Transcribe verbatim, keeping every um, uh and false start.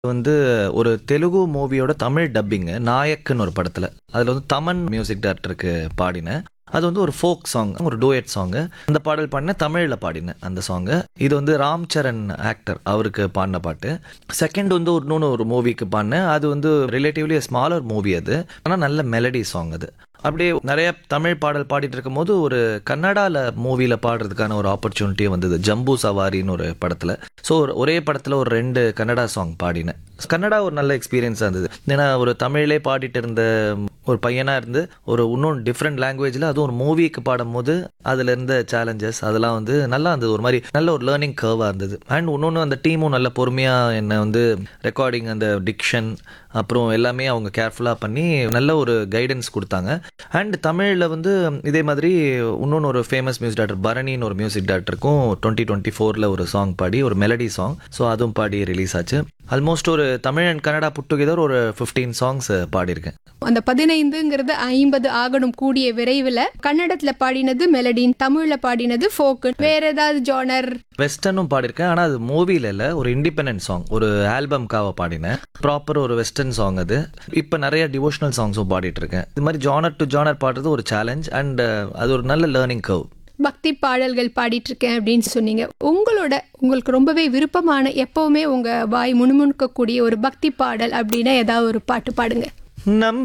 வந்து ஒரு தெலுங்கு மூவியோட தமிழ் டப்பிங்கு நாயக்ன்னு ஒரு படத்துல. அதுல வந்து தமன் மியூசிக் டைரக்டருக்கு பாடினேன். அது வந்து ஒரு ஃபோக் சாங், ஒரு டூயட் சாங்கு. அந்த பாடல் பாடினேன், தமிழ்ல பாடினேன் அந்த சாங்கு. இது வந்து ராம் சரண் ஆக்டர் அவருக்கு பாடின பாட்டு. செகண்ட் வந்து ஒரு இன்னொன்னு ஒரு மூவிக்கு பாடினேன். அது வந்து ரிலேட்டிவ்லி ஸ்மாலர் மூவி அது. ஆனா நல்ல மெலடி சாங் அது. அப்படியே நிறைய தமிழ் பாடல் பாடிட்டு இருக்கும்போது ஒரு கன்னடால மூவில பாடுறதுக்கான ஒரு ஆப்பர்ச்சுனிட்டி வந்தது. ஜம்பு சவாரின்னு ஒரு படத்துல. ஸோ ஒரே படத்துல ஒரு ரெண்டு கன்னடா சாங் பாடினேன். கன்னடா ஒரு நல்ல எக்ஸ்பீரியன்ஸாக இருந்தது. ஏன்னா ஒரு தமிழ்லே பாடிட்டு இருந்த ஒரு பையனாக இருந்து ஒரு இன்னும் டிஃப்ரெண்ட் லாங்குவேஜில் அதுவும் ஒரு மூவிக்கு பாடும்போது அதில் இருந்த சேலஞ்சஸ் அதெல்லாம் வந்து நல்லா இருந்தது. ஒரு மாதிரி நல்ல ஒரு லேர்னிங் கர்வாக இருந்தது. அண்ட் இன்னொன்று அந்த டீமும் நல்ல பொறுமையாக என்னை வந்து ரெக்கார்டிங், அந்த டிக்ஷன், அப்புறம் எல்லாமே அவங்க கேர்ஃபுல்லாக பண்ணி நல்ல ஒரு கைடன்ஸ் கொடுத்தாங்க. அண்ட் தமிழில் வந்து இதே மாதிரி இன்னொன்று ஒரு ஃபேமஸ் மியூசிக் டைரக்டர் பரணின்னு ஒரு மியூசிக் டைரக்டருக்கும் டுவெண்ட்டி டுவெண்ட்டி ஃபோரில் ஒரு சாங் பாடி, ஒரு மெலடி சாங். ஸோ அதுவும் பாடி ரிலீஸ் ஆச்சு. ஆல்மோஸ்ட் ஒரு Tamil and Kannada put together ஒரு ஃபிஃப்டீன் சாங்ஸ் பாடியிருக்கேன். அந்த பதினைந்துங்கிறது ஐம்பது ஆகணும் கூடிய விரைவில். கன்னடத்தில் பாடினது மெலடின், தமிழ்ல பாடினது ஃபோக்கு. வேற ஏதாவது ஜானர்? வெஸ்டர்னும் பாடியிருக்கேன். ஆனால் அது மூவியில் இல்லை, ஒரு இண்டிபெண்டன்ட் சாங், ஒரு ஆல்பம்காக பாடினேன். ப்ராப்பர் ஒரு வெஸ்டர்ன் சாங் அது. இப்போ நிறைய டிவோஷனல் சாங்ஸும் பாடிட்டு இருக்கேன். இது மாதிரி ஜானர் டு ஜானர் பாடுறது ஒரு சேலஞ்ச் அண்ட் அது ஒரு நல்ல லேர்னிங் கர்வ். பக்தி பாடல்கள் பாடிட்டு இருக்கேன் அப்படின்னு சொன்னீங்க. உங்களோட உங்களுக்கு ரொம்பவே விருப்பமான, எப்பவுமே உங்க வாய் முணுமுணுக்கக்கூடிய ஒரு பக்தி பாடல் அப்படின்னா ஏதாவது ஒரு பாட்டு பாடுங்க. நம்